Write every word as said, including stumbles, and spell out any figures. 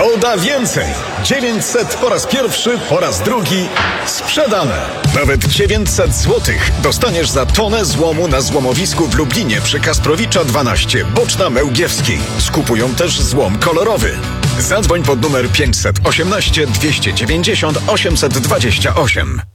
To da więcej. dziewięćset po raz pierwszy, po raz drugi sprzedane. Nawet dziewięćset złotych dostaniesz za tonę złomu na złomowisku w Lublinie przy Kasprowicza dwanaście, Boczna Mełgiewskiej. Skupują też złom kolorowy. Zadzwoń pod numer pięćset osiemnaście dwieście dziewięćdziesiąt osiemset dwadzieścia osiem.